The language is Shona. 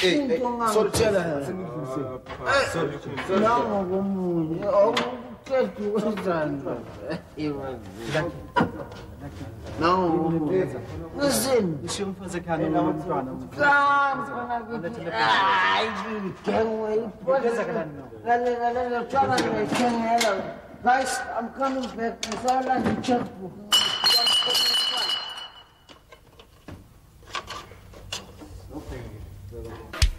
Sorry, tshela. Sorry. Nawo komunye. Awuqedi wenzani? Nawo komunye. Listen. Ishiyo mfazi ekhaya nomntwana. Hayi, ngengwe iphoza kalani. Lalela tshwana ngiyithengela. Guys, I'm coming back. Ngisala ngicheckbook.